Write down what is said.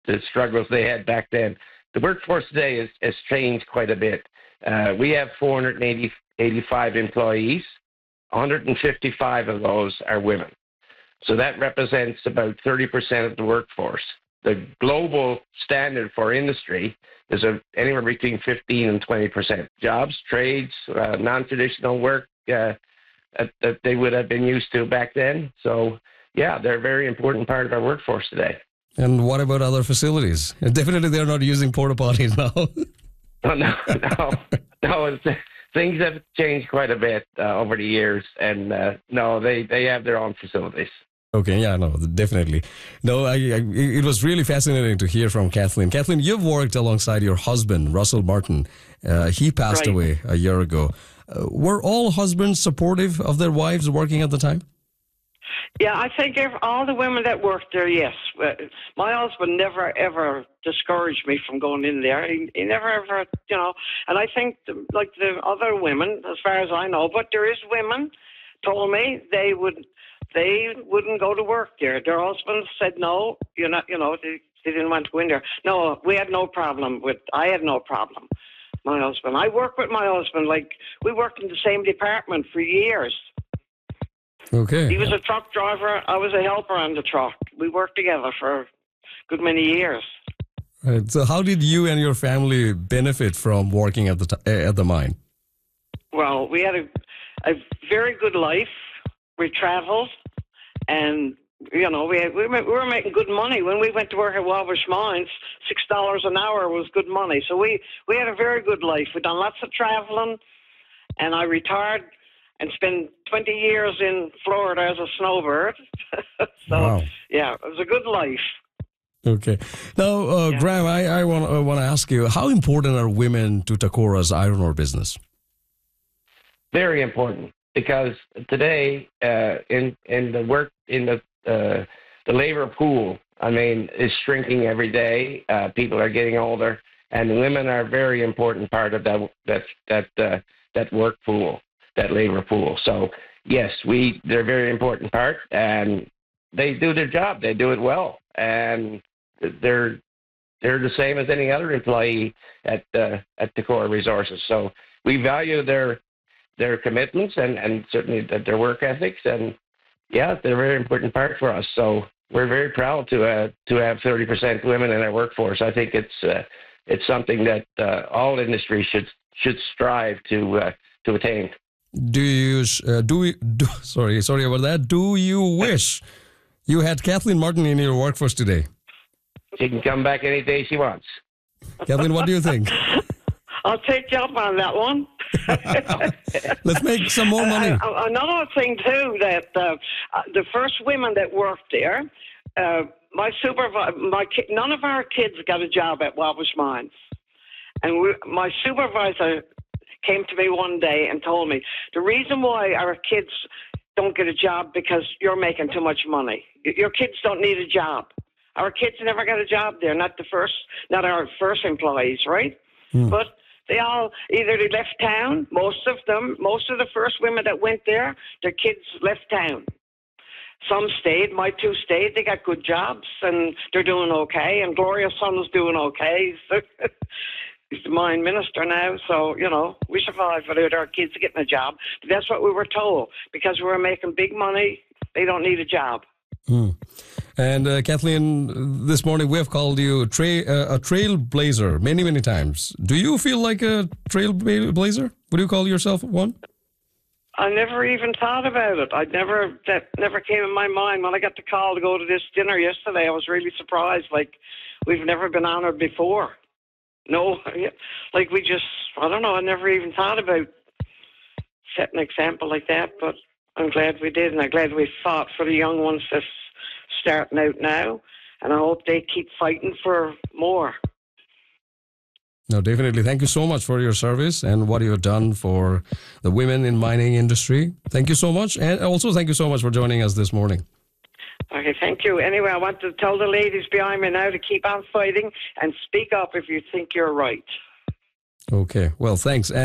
the struggles they had back then. The workforce today has changed quite a bit. We have 485 employees. 155 of those are women. So that represents about 30% of the workforce. The global standard for industry is anywhere between 15 and 20%. Jobs, trades, non-traditional work that they would have been used to back then. So, yeah, they're a very important part of our workforce today. And what about other facilities? Definitely they're not using porta potties now. No. Things have changed quite a bit over the years, and no, they have their own facilities. Okay, yeah, no, definitely. No, it was really fascinating to hear from Kathleen. Kathleen, you've worked alongside your husband, Russell Martin. He passed away a year ago. Were all husbands supportive of their wives working at the time? Yeah, I think all the women that worked there, yes. My husband never, ever discouraged me from going in there. He never, ever, and I think, like the other women, as far as I know, but there is women told me they wouldn't go to work there. Their husbands said, no, you're not, they didn't want to go in there. No, I had no problem. My husband. I work with my husband, like, we worked in the same department for years. Okay. He was a truck driver. I was a helper on the truck. We worked together for a good many years. Right. So how did you and your family benefit from working at the mine? Well, we had a very good life. We traveled, and we were making good money. When we went to work at Wabash Mines, $6 an hour was good money. So we had a very good life. We'd done lots of traveling, and I retired and spent 20 years in Florida as a snowbird. So, wow. Yeah, it was a good life. Okay. Now, Graham, I want to ask you, how important are women to Tacora's iron ore business? Very important, because today in the labor pool, is shrinking every day. People are getting older, and women are a very important part of that work pool, that labor pool. So yes, they're a very important part, and they do their job. They do it well, and they're the same as any other employee at Tacora Resources. So we value their commitments and certainly their work ethics, and yeah, they're a very important part for us. So we're very proud to have 30% women in our workforce. I think it's something that all industries should strive to attain. Sorry about that. Do you wish you had Kathleen Martin in your workforce today? She can come back any day she wants. Kathleen, what do you think? I'll take you up on that one. Let's make some more money. Another thing, too, that the first women that worked there, my supervisor, none of our kids got a job at Wabash Mines. And my supervisor came to me one day and told me, the reason why our kids don't get a job because you're making too much money. Your kids don't need a job. Our kids never got a job there, not our first employees, right? But they all, either they left town, most of the first women that went there, their kids left town. Some stayed, my two stayed, they got good jobs, and they're doing okay, and Gloria's son's doing okay. He's the mine minister now, so, we survived without our kids getting a job. But that's what we were told, because we were making big money, they don't need a job. And Kathleen, this morning we have called you a trailblazer many, many times. Do you feel like a trailblazer? Would you call yourself one? I never even thought about it. That never came in my mind. When I got the call to go to this dinner yesterday, I was really surprised. Like, we've never been honored before. No, like I don't know, I never even thought about setting an example like that, but I'm glad we did, and I'm glad we fought for the young ones that's starting out now, and I hope they keep fighting for more. No, definitely. Thank you so much for your service and what you have done for the women in mining industry. Thank you so much, and also thank you so much for joining us this morning. Okay, thank you. Anyway, I want to tell the ladies behind me now to keep on fighting and speak up if you think you're right. Okay, well, thanks.